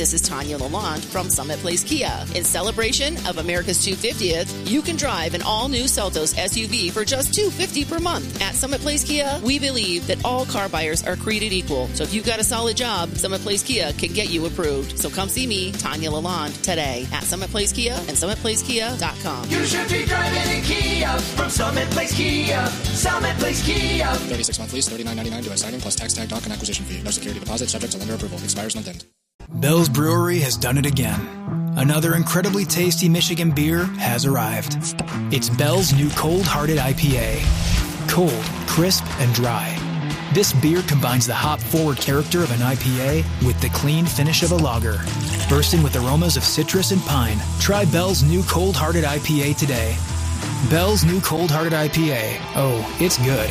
this is Tanya Lalonde from Summit Place Kia. In celebration of America's 250th, you can drive an all-new Seltos SUV for just $250 per month. At Summit Place Kia, we believe that all car buyers are created equal. So if you've got a solid job, Summit Place Kia can get you approved. So come see me, Tanya Lalonde, today at Summit Place Kia and SummitPlaceKia.com. You should be driving a Kia from Summit Place Kia. Summit Place Kia. 36-month lease, $39.99 due at signing plus tax tag dock and acquisition fee. No security deposit, subject to lender approval. Expires month end. Bell's Brewery has done it again. Another incredibly tasty Michigan beer has arrived. It's Bell's new Cold Hearted IPA. Cold, crisp, and dry. This beer combines the hop-forward character of an IPA with the clean finish of a lager, bursting with aromas of citrus and pine. Try Bell's new Cold Hearted IPA today. Bell's new Cold Hearted IPA. Oh, it's good.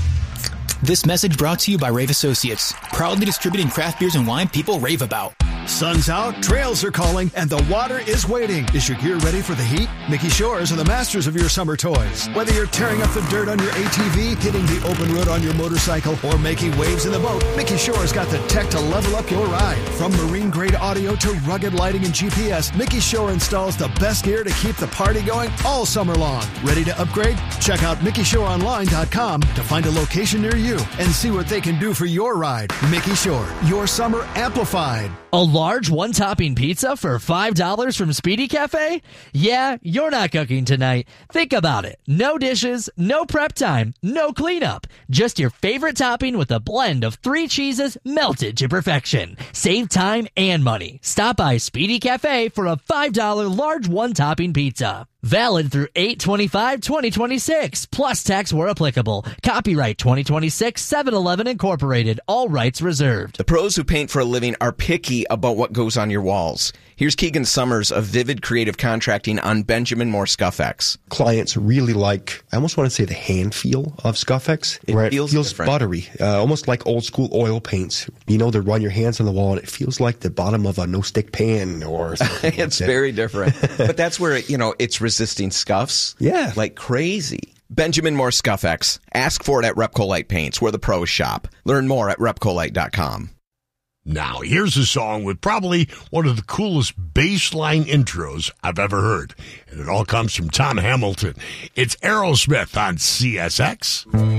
This message brought to you by Rave Associates, proudly distributing craft beers and wine people rave about. Sun's out, trails are calling, and the water is waiting. Is your gear ready for the heat? Mickey Shores are the masters of your summer toys. Whether you're tearing up the dirt on your ATV, hitting the open road on your motorcycle, or making waves in the boat, Mickey Shores got the tech to level up your ride. From marine-grade audio to rugged lighting and GPS, Mickey Shore installs the best gear to keep the party going all summer long. Ready to upgrade? Check out MickeyShoreOnline.com to find a location near you and see what they can do for your ride. Mickey Shore, your summer amplified. A large one-topping pizza for $5 from Speedy Cafe? Yeah, you're not cooking tonight. Think about it. No dishes, no prep time, no cleanup. Just your favorite topping with a blend of 3 cheeses melted to perfection. Save time and money. Stop by Speedy Cafe for a $5 large one-topping pizza. Valid through 8/25/2026, plus tax where applicable. Copyright 2026 7-Eleven Incorporated. All rights reserved. The pros who paint for a living are picky about what goes on your walls. Here's Keegan Summers of Vivid Creative Contracting on Benjamin Moore Scuffex. Clients really like, I almost want to say, the hand feel of Scuffex. It feels buttery, almost like old school oil paints. You know, they run your hands on the wall and it feels like the bottom of a no-stick pan or something. It's very different. But that's where, it's resisting scuffs. Yeah. Like crazy. Benjamin Moore Scuffex. Ask for it at Repcolite Paints, where the pros shop. Learn more at repcolite.com. Now, here's a song with probably one of the coolest bass line intros I've ever heard. And it all comes from Tom Hamilton. It's Aerosmith on CSX.